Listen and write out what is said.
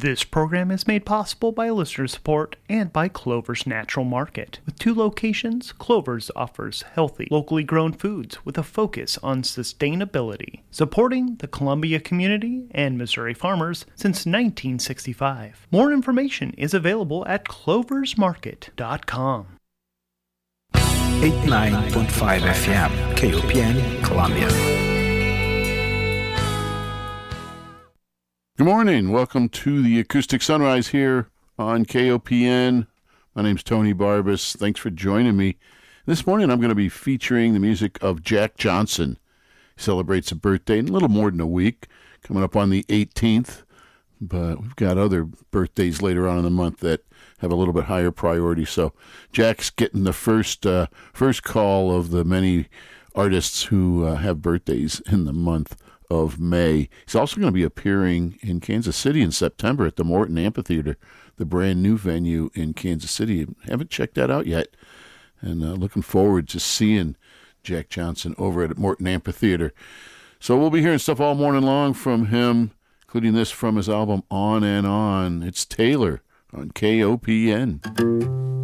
This program is made possible by listener support and by Clover's Natural Market. With 2 locations, Clover's offers healthy, locally grown foods with a focus on sustainability, supporting the Columbia community and Missouri farmers since 1965. More information is available at cloversmarket.com. 89.5 FM, KOPN, Columbia. Good morning. Welcome to the Acoustic Sunrise here on KOPN. My name's Tony Barbas. Thanks for joining me. This morning I'm going to be featuring the music of Jack Johnson. He celebrates a birthday in a little more than a week, coming up on the 18th. But we've got other birthdays later on in the month that have a little bit higher priority. So Jack's getting the first call of the many artists who have birthdays in the month of May. He's also going to be appearing in Kansas City in September at the Morton Amphitheater, the brand new venue in Kansas City. Haven't checked that out yet, and looking forward to seeing Jack Johnson over at Morton Amphitheater. So we'll be hearing stuff all morning long from him, including this from his album On and On. It's Taylor on KOPN.